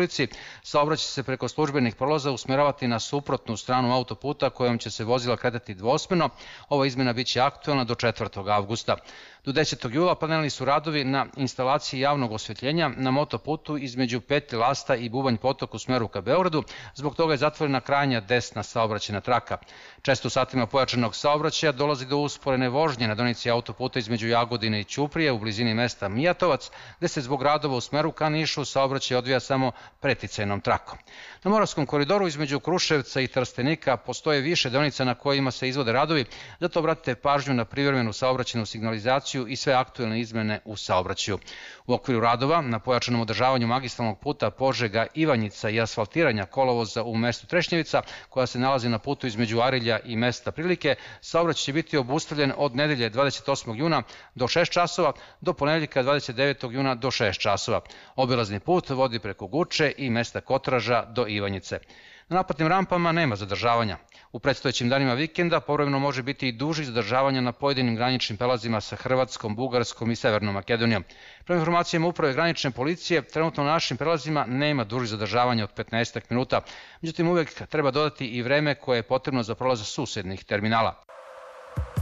ulici, saobraćaj se preko službenih prolaza usmjeravati na suprotnu stranu autoputa kojom će se vozila kretati dvosmerno. Ova izmjena biće aktualna do 4. avgusta. Do 10. jula planirani su radovi na instalaciji javnog osvjetljenja na motoputu između Petlje Lasta i Bubanj potok u smeru ka Beogradu. Zbog toga je zatvorena krajnja desna saobraćajna traka. Često u satima pojačanog saobraćaja dolazi do usporene vožnje na deonici autoputa između Jagodine i Ćuprije u blizini mesta Mijatovac, gde se zbog radova u smeru ka Nišu saobraćaj odvija samo preticajnom trakom. Na Moravskom koridoru između Kruševca i Trstenika postoje više deonica na kojima se izvode radovi, zato obratite pažnju na privremenu saobraćajnu signalizaciju i sve aktuelne izmene u saobraćaju. U okviru radova na pojačanom održavanju magistralnog puta Požega-Ivanjica i asfaltiranja kolovoza u mestu Trešnjevica, koja se nalazi na putu između Arilja i mesta Prilike, saobraćaj će biti obustavljen od nedelje 28. juna do 6 časova do ponedeljka 29. juna do 6 časova. Obilazni put vodi preko Guče i mesta Kotraža do Ivanjice. Na naplatnim rampama nema zadržavanja. U predstojećim danima vikenda povremeno može biti i dužih zadržavanja na pojedinim graničnim prelazima sa Hrvatskom, Bugarskom i Severnom Makedonijom. Prema informacijama Uprave granične policije, trenutno na našim prelazima nema dužih zadržavanja od 15 minuta. Međutim, uvijek treba dodati i vreme koje je potrebno za prolaz susednih terminala.